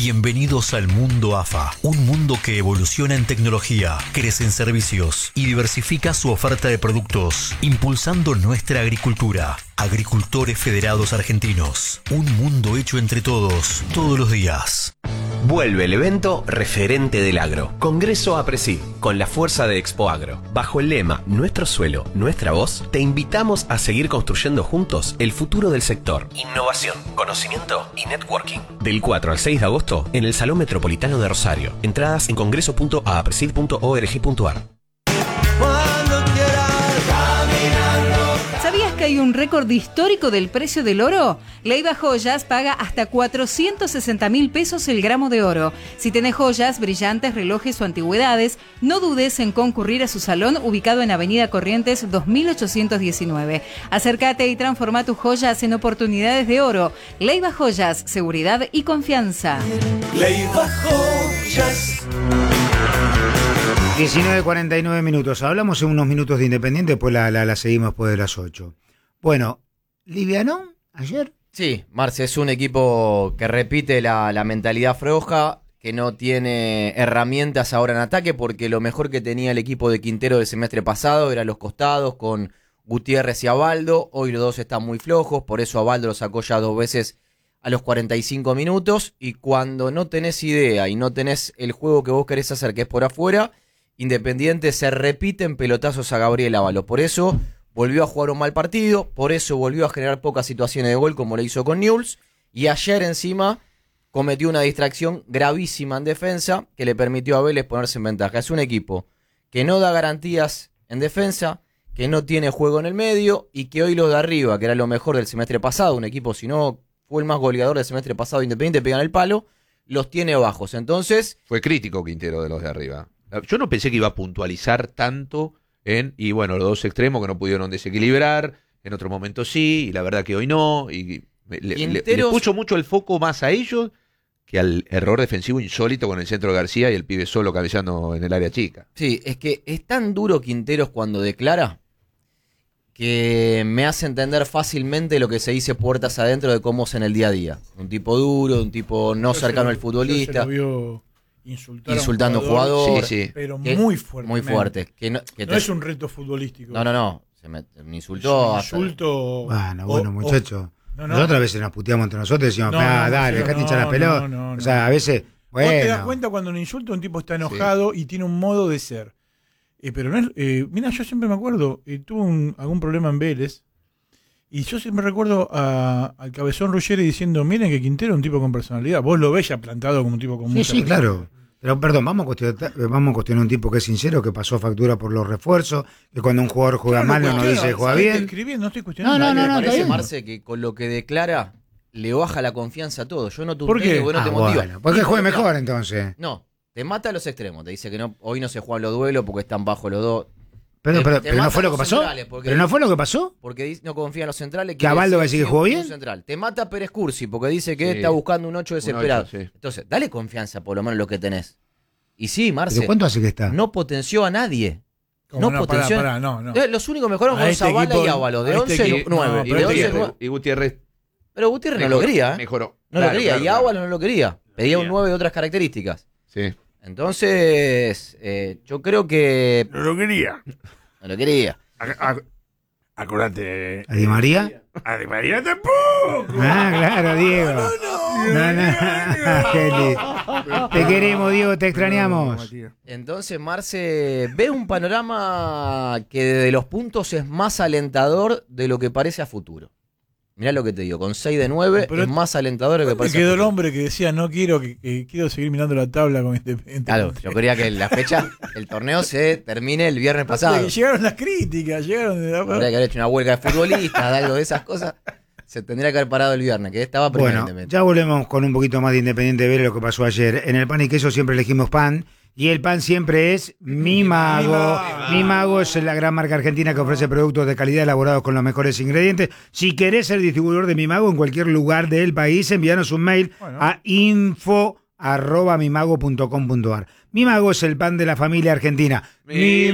Bienvenidos al mundo AFA, un mundo que evoluciona en tecnología, crece en servicios y diversifica su oferta de productos, impulsando nuestra agricultura. Agricultores Federados Argentinos, un mundo hecho entre todos, todos los días. Vuelve el evento Referente del Agro, Congreso APRESID, con la fuerza de Expo Agro. Bajo el lema Nuestro suelo, nuestra voz, te invitamos a seguir construyendo juntos el futuro del sector. Innovación, conocimiento y networking. Del 4 al 6 de agosto en el Salón Metropolitano de Rosario. Entradas en congreso.apresid.org.ar. ¿Sabías que hay un récord histórico del precio del oro? Leiva Joyas paga hasta 460.000 pesos el gramo de oro. Si tenés joyas, brillantes, relojes o antigüedades, no dudes en concurrir a su salón ubicado en Avenida Corrientes 2819. Acércate y transforma tus joyas en oportunidades de oro. Leiva Joyas, seguridad y confianza. Leiva Joyas. 19:49 minutos. Hablamos en unos minutos de Independiente, después la seguimos después de las 8. Bueno, ¿livianó ayer? Sí, Marce, es un equipo que repite la mentalidad floja, que no tiene herramientas ahora en ataque, porque lo mejor que tenía el equipo de Quintero del semestre pasado eran los costados con Gutiérrez y Abaldo. Hoy los dos están muy flojos, por eso Abaldo lo sacó ya 2 veces a los 45 minutos. Y cuando no tenés idea y no tenés el juego que vos querés hacer, que es por afuera, Independiente se repiten pelotazos a Gabriel Ábalos. Por eso volvió a jugar un mal partido, por eso volvió a generar pocas situaciones de gol como lo hizo con Newell's, y ayer encima cometió una distracción gravísima en defensa que le permitió a Vélez ponerse en ventaja. Es un equipo que no da garantías en defensa, que no tiene juego en el medio y que hoy los de arriba, que era lo mejor del semestre pasado, un equipo si no fue el más goleador del semestre pasado, Independiente pegan el palo, los tiene bajos. Entonces fue crítico Quintero de los de arriba. Yo no pensé que iba a puntualizar tanto y bueno, los dos extremos que no pudieron desequilibrar, en otros momentos sí, y la verdad que hoy no, y le puso mucho el foco más a ellos que al error defensivo insólito con el centro de García y el pibe solo cabeceando en el área chica. Sí, es que es tan duro Quinteros cuando declara que me hace entender fácilmente lo que se dice puertas adentro de cómo es en el día a día. Un tipo duro, un tipo no cercano al futbolista. Se lo vio insultando a un jugador, sí. Pero muy fuerte. Muy fuerte. No es un reto futbolístico. No. Me insultó. Bueno, muchachos. Nosotros a veces nos puteamos entre nosotros y decimos, dale, dejate hinchar la pelota. O sea, a veces, bueno. Vos te das cuenta cuando un insulto un tipo está enojado y tiene un modo de ser. Pero no es. Mira, yo siempre me acuerdo, tuve algún problema en Vélez. Y yo siempre recuerdo al Cabezón Ruggeri diciendo, miren que Quintero es un tipo con personalidad. Vos lo ves ya plantado como un tipo con mucha personalidad. Claro. Pero perdón, vamos a cuestionar un tipo que es sincero, que pasó factura por los refuerzos, que cuando un jugador juega mal no dice que juega bien. No estoy cuestionando. No, me parece, Marce, que con lo que declara le baja la confianza a todo. Yo no ¿Por qué? No te motiva. Bueno, porque juegue mejor entonces. No, te mata a los extremos. Te dice que hoy no se juegan los duelos porque están bajo los dos. Pero no fue lo que pasó. ¿Pero no fue lo que pasó? Porque no confía en los centrales. ¿Que Abaldo va a decir que jugó bien? Central. Te mata Pérez Cursi porque dice que está buscando un 8 desesperado. Entonces, dale confianza por lo menos lo que tenés. Y sí, Marce. ¿Pero cuánto hace que está? No potenció a nadie. No potenció. No. Los únicos mejoraron con Zavala y Ábalos. De 11 y 9. Y Gutiérrez. Pero Gutiérrez no lo quería. Mejoró. No lo quería. Y Ábalos no lo quería. Pedía un 9 de otras características. Sí. Entonces, yo creo que. No lo quería. No lo quería. Acordate. ¿A Di María? A Di María tampoco. Claro, Diego. No. Te queremos, Diego, te extrañamos. Entonces, Marce, ve un panorama que desde los puntos es más alentador de lo que parece a futuro. Mirá lo que te digo, con 6 de 9 es más alentador de lo que parece. Quedó el hombre que decía, no quiero, quiero seguir mirando la tabla con Independiente. Claro, yo quería que la fecha, el torneo se termine el viernes pasado. Llegaron las críticas, habría que haber hecho una huelga de futbolistas, algo de esas cosas. Se tendría que haber parado el viernes, que estaba Bueno, ya volvemos con un poquito más de Independiente, ver lo que pasó ayer. En el pan y queso siempre elegimos pan. Y el pan siempre es Mi Mago. Mi Mago es la gran marca argentina que ofrece productos de calidad elaborados con los mejores ingredientes. Si querés ser distribuidor de Mi Mago en cualquier lugar del país, envíanos un mail a info@mimago.com.ar. Mi Mago es el pan de la familia argentina. Mi